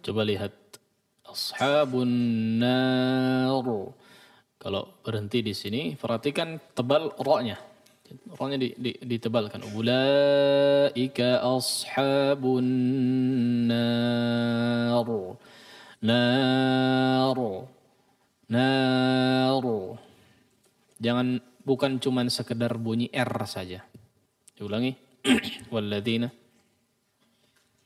Coba lihat ashabun nar. Kalau berhenti di sini, perhatikan tebal ro-nya. Ro-nya ditebalkan. Ulaika ashabun nar. Nar. Nar. Jangan bukan cuman sekedar bunyi R saja. Diulangi. Walladzina